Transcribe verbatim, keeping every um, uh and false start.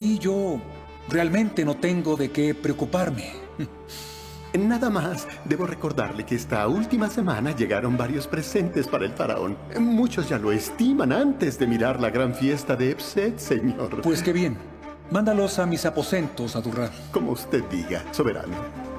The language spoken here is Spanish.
sí, yo realmente no tengo de qué preocuparme. Nada más, debo recordarle que esta última semana llegaron varios presentes para el faraón. Muchos ya lo estiman antes de mirar la gran fiesta de Epset, señor. Pues qué bien. Mándalos a mis aposentos, Adurral. Como usted diga, soberano.